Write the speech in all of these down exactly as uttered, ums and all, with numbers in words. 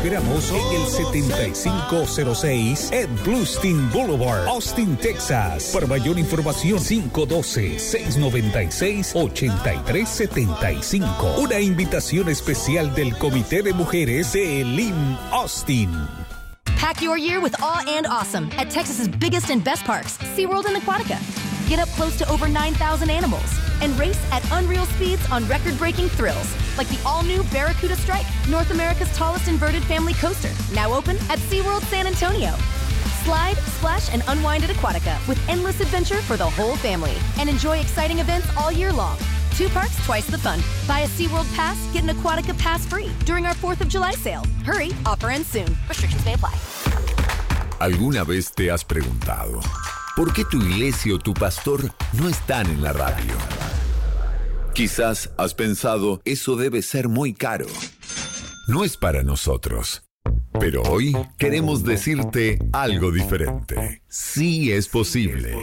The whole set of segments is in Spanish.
esperamos en el setenta y cinco cero seis Ed Bluestein Boulevard, Austin, Texas. Para mayor información, cinco uno dos, seis nueve seis, ocho tres siete cinco. Una invitación especial del Comité de Mujeres de L I M Austin. Pack your year with awe and awesome at Texas's biggest and best parks, SeaWorld and Aquatica. Get up close to over nine thousand animals and race at unreal speeds on record-breaking thrills, like the all-new Barracuda Strike, North America's tallest inverted family coaster, now open at SeaWorld San Antonio. Slide, splash, and unwind at Aquatica with endless adventure for the whole family. And enjoy exciting events all year long. Two parks, twice the fun. Buy a SeaWorld Pass, get an Aquatica Pass free during our fourth of July sale. Hurry, offer ends soon. Restrictions may apply. ¿Alguna vez te has preguntado por qué tu iglesia o tu pastor no están en la radio? Quizás has pensado, eso debe ser muy caro. No es para nosotros. Pero hoy queremos decirte algo diferente. Sí es posible.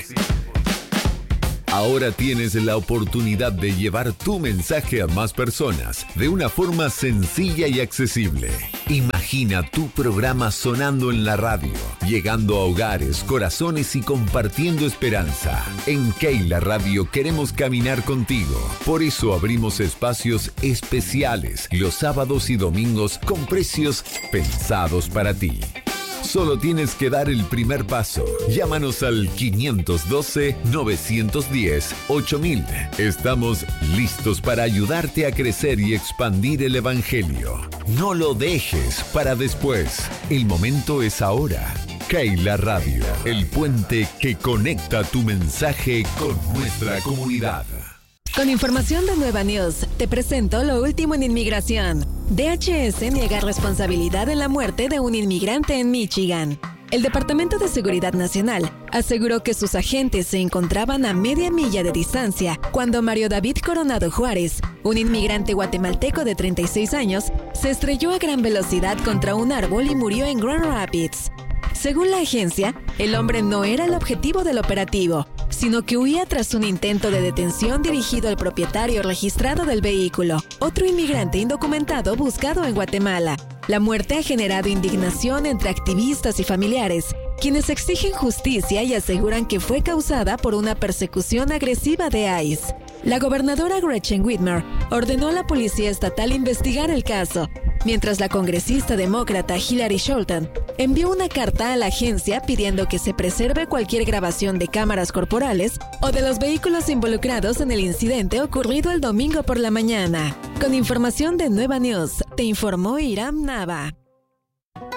Ahora tienes la oportunidad de llevar tu mensaje a más personas de una forma sencilla y accesible. Imagina tu programa sonando en la radio, llegando a hogares, corazones y compartiendo esperanza. En Keila Radio queremos caminar contigo. Por eso abrimos espacios especiales los sábados y domingos con precios pensados para ti. Solo tienes que dar el primer paso. Llámanos al quinientos doce, novecientos diez, ocho mil. Estamos listos para ayudarte a crecer y expandir el Evangelio. No lo dejes para después. El momento es ahora. Keila Radio, el puente que conecta tu mensaje con nuestra comunidad. Con información de Nueva News, te presento lo último en inmigración. D H S niega responsabilidad en la muerte de un inmigrante en Michigan. El Departamento de Seguridad Nacional aseguró que sus agentes se encontraban a media milla de distancia cuando Mario David Coronado Juárez, un inmigrante guatemalteco de treinta y seis años, se estrelló a gran velocidad contra un árbol y murió en Grand Rapids. Según la agencia, el hombre no era el objetivo del operativo, sino que huía tras un intento de detención dirigido al propietario registrado del vehículo, otro inmigrante indocumentado buscado en Guatemala. La muerte ha generado indignación entre activistas y familiares, quienes exigen justicia y aseguran que fue causada por una persecución agresiva de ICE. La gobernadora Gretchen Whitmer ordenó a la policía estatal investigar el caso, mientras la congresista demócrata Hillary Shelton envió una carta a la agencia pidiendo que se preserve cualquier grabación de cámaras corporales o de los vehículos involucrados en el incidente ocurrido el domingo por la mañana. Con información de Nueva News, te informó Iram Nava.